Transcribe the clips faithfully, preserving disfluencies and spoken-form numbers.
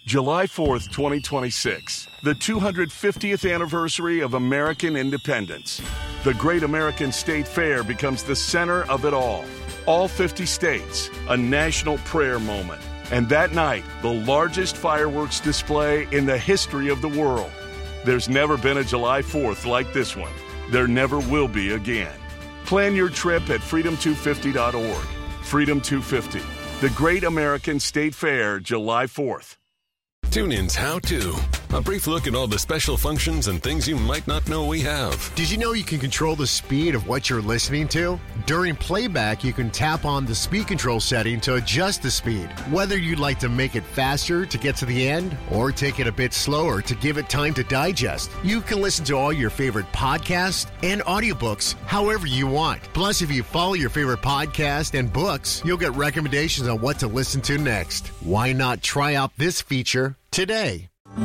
July fourth, twenty twenty-six, the two hundred fiftieth anniversary of American independence. The Great American State Fair becomes the center of it all. All fifty states, a national prayer moment. And that night, the largest fireworks display in the history of the world. There's never been a July fourth like this one. There never will be again. Plan your trip at freedom two fifty dot org. Freedom two fifty, the Great American State Fair, July fourth. TuneIn's How To. A brief look at all the special functions and things you might not know we have. Did you know you can control the speed of what you're listening to? During playback, you can tap on the speed control setting to adjust the speed. Whether you'd like to make it faster to get to the end or take it a bit slower to give it time to digest, you can listen to all your favorite podcasts and audiobooks however you want. Plus, if you follow your favorite podcast and books, you'll get recommendations on what to listen to next. Why not try out this feature today?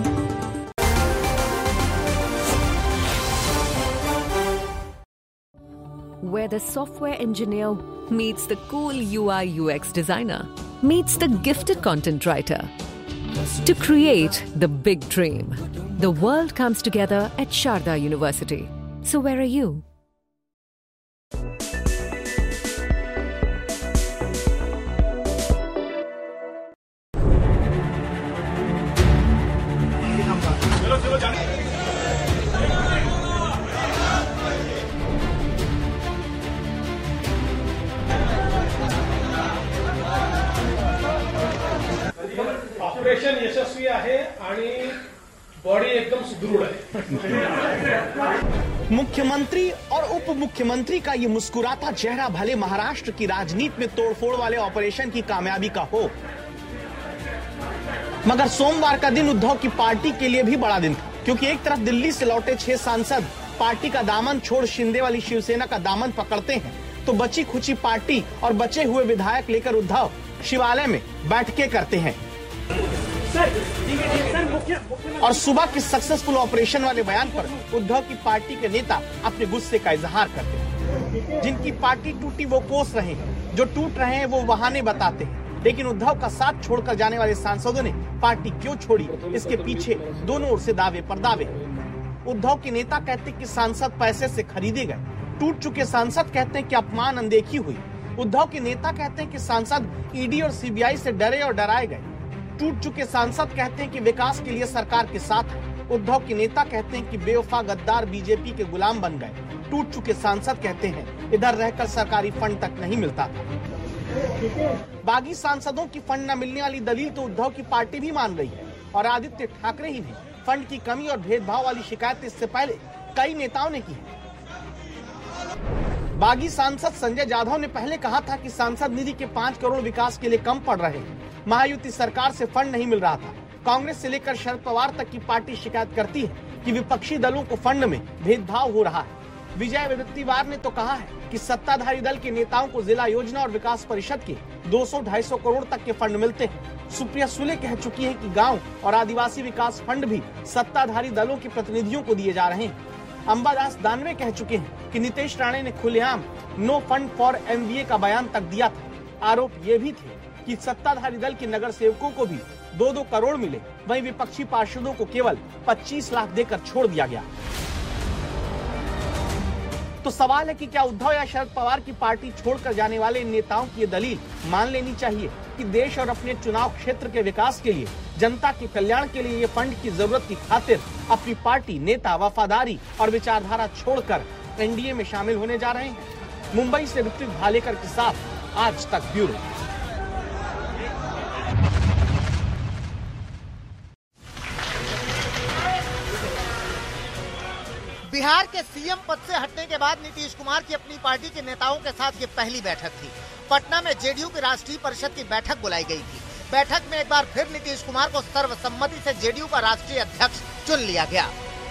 Where the software engineer meets the cool U I U X designer, meets the gifted content writer. To create the big dream, the world comes together at Sharda University. So where are you? Operation यशस्वी आहे आणि body एकदम सुदृढ़ है। मुख्यमंत्री और उप मुख्यमंत्री का ये मुस्कुराता चेहरा भले महाराष्ट्र की राजनीति में तोड़फोड़ वाले ऑपरेशन की कामयाबी का हो, मगर सोमवार का दिन उद्धव की पार्टी के लिए भी बड़ा दिन था, क्योंकि एक तरफ दिल्ली से लौटे छह सांसद पार्टी का दामन छोड़ शिंदे वाली शिवसेना का दामन पकड़ते हैं, तो बची खुची पार्टी और बचे हुए विधायक लेकर उद्धव शिवालय में बैठकें करते हैं और सुबह के सक्सेसफुल ऑपरेशन वाले बयान पर उद्धव की पार्टी के नेता अपने गुस्से का इजहार करते हैं। जिनकी पार्टी टूटी वो कोस रहे हैं, जो टूट रहे हैं वो बहाने बताते हैं, लेकिन उद्धव का साथ छोड़कर जाने वाले सांसदों ने पार्टी क्यों छोड़ी, इसके पीछे दोनों ओर से दावे पर दावे। उद्धव के नेता कहते हैं कि सांसद पैसे से खरीदे गए, टूट चुके सांसद कहते हैं कि अपमान अनदेखी हुई। उद्धव के नेता कहते हैं कि सांसद ईडी और सीबीआई से डरे और डराए गए। टूट चुके सांसद कहते हैं कि विकास के लिए सरकार के साथ है। उद्धव के नेता कहते हैं कि बेवफा गद्दार बीजेपी के गुलाम बन गए। टूट चुके सांसद कहते हैं इधर रहकर सरकारी फंड तक नहीं मिलता था। बागी सांसदों की फंड न मिलने वाली दलील तो उद्धव की पार्टी भी मान रही है और आदित्य ठाकरे ही नहीं, फंड की कमी और भेदभाव वाली शिकायत इससे पहले कई नेताओं ने की है। बागी सांसद संजय जाधव ने पहले कहा था कि सांसद निधि के पांच करोड़ विकास के लिए कम पड़ रहे हैं। महायुति सरकार से फंड नहीं मिल रहा था। कांग्रेस से लेकर शरद पवार तक की पार्टी शिकायत करती है कि विपक्षी दलों को फंड में भेदभाव हो रहा है। विजय वडेट्टीवार ने तो कहा है कि सत्ताधारी दल के नेताओं को जिला योजना और विकास परिषद के दो सौ ढाई सौ करोड़ तक के फंड मिलते हैं। सुप्रिया सुले कह चुकी है कि गांव और आदिवासी विकास फंड भी सत्ताधारी दलों के प्रतिनिधियों को दिए जा रहे हैं। अंबादास दानवे कह चुके हैं कि नीतीश राणे ने खुलेआम नो फंड फॉर एमबीए का बयान तक दिया था। आरोप ये भी थे कि सत्ताधारी दल के नगर सेवकों को भी दो दो करोड़ मिले, वहीं विपक्षी पार्षदों को केवल पच्चीस लाख देकर छोड़ दिया गया। तो सवाल है कि क्या उद्धव या शरद पवार की पार्टी छोड़कर जाने वाले इन नेताओं की ये दलील मान लेनी चाहिए कि देश और अपने चुनाव क्षेत्र के विकास के लिए, जनता के कल्याण के लिए ये फंड की जरूरत की खातिर अपनी पार्टी, नेता, वफादारी और विचारधारा छोड़कर एनडीए में शामिल होने जा रहे हैं। मुंबई से ऋत्विक भालेकर के साथ आज तक ब्यूरो। बिहार के सीएम पद से हटने के बाद नीतीश कुमार की अपनी पार्टी के नेताओं के साथ ये पहली बैठक थी। पटना में जेडीयू की राष्ट्रीय परिषद की बैठक बुलाई गई थी। बैठक में एक बार फिर नीतीश कुमार को सर्वसम्मति से जेडीयू का राष्ट्रीय अध्यक्ष चुन लिया गया।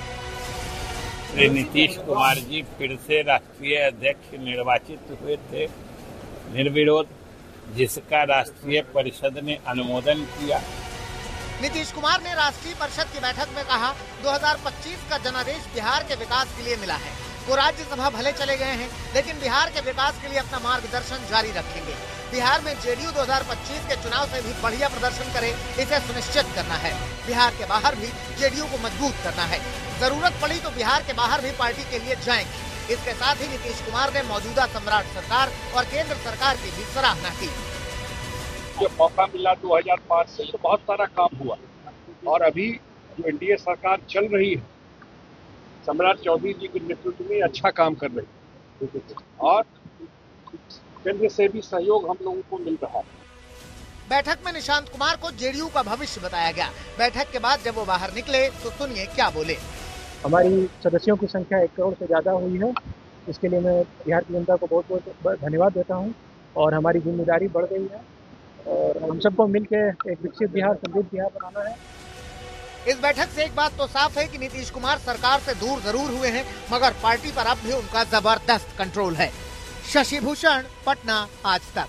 नीतीश कुमार जी फिर से राष्ट्रीय अध्यक्ष निर्वाचित हुए थे निर्विरोध, जिसका राष्ट्रीय परिषद ने अनुमोदन किया। नीतीश कुमार ने राष्ट्रीय परिषद की बैठक में कहा, दो हज़ार पच्चीस का जनादेश बिहार के विकास के लिए मिला है। वो राज्यसभा भले चले गए हैं, लेकिन बिहार के विकास के लिए अपना मार्गदर्शन जारी रखेंगे। बिहार में जेडीयू दो हज़ार पच्चीस के चुनाव से भी बढ़िया प्रदर्शन करे, इसे सुनिश्चित करना है। बिहार के बाहर भी जेडीयू को मजबूत करना है। जरूरत पड़ी तो बिहार के बाहर भी पार्टी के लिए जाएंगे। इसके साथ ही नीतीश कुमार ने मौजूदा सम्राट सरकार और केंद्र सरकार की भी सराहना की। जब मौका मिला दो हज़ार पाँच से तो बहुत सारा काम हुआ, और अभी जो एनडीए सरकार चल रही है, सम्राट चौधरी जी के नेतृत्व में अच्छा काम कर रही है, और केंद्र से भी सहयोग हम लोगों को मिल रहा है। बैठक में निशांत कुमार को जेडीयू का भविष्य बताया गया। बैठक के बाद जब वो बाहर निकले तो सुनिए क्या बोले। हमारी सदस्यों की संख्या एक करोड़ से ज्यादा हुई है, इसके लिए मैं बिहार की जनता को बहुत बहुत धन्यवाद देता हूं, और हमारी जिम्मेदारी बढ़ गई है, और हम सबको मिलकर एक विकसित बिहार, समृद्ध बिहार बनाना है। इस बैठक से एक बात तो साफ है कि नीतीश कुमार सरकार से दूर जरूर हुए हैं, मगर पार्टी पर अब भी उनका जबरदस्त कंट्रोल है। शशि भूषण, पटना, आज तक।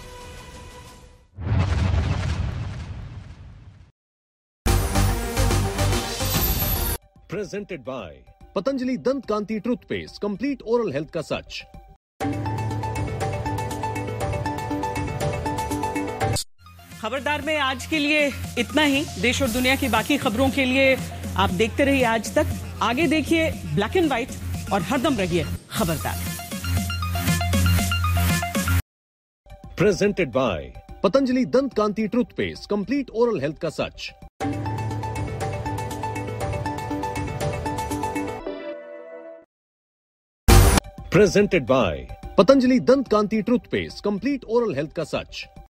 प्रेजेंटेड बाय पतंजलि दंत कांति टूथपेस्ट, कंप्लीट ओरल हेल्थ का सच। खबरदार में आज के लिए इतना ही। देश और दुनिया की बाकी खबरों के लिए आप देखते रहिए आज तक। आगे देखिए ब्लैक एंड व्हाइट और हरदम रहिए खबरदार। प्रेजेंटेड बाय पतंजलि दंत कांति टूथपेस्ट, कंप्लीट ओरल हेल्थ का सच। प्रेजेंटेड बाय पतंजलि दंत कांति टूथपेस्ट, कंप्लीट ओरल हेल्थ का सच।